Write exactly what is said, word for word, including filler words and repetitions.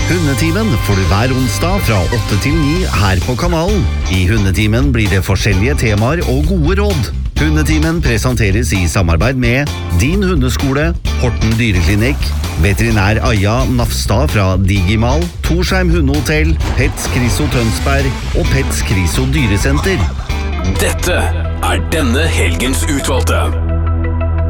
Hundetimen får du hver onsdag fra åtte til ni her på kanalen. I Hundetimen blir det forskjellige temaer og gode råd. Hundetimen presenteres i samarbeid med Din Hundeskole, Horten Dyreklinikk, Veterinær Aja Nafstad fra Digimal, Torsheim Hundehotell, Pets Kriso Tønsberg og Pets Kriso Dyresenter. Dette er denne helgens utvalgte.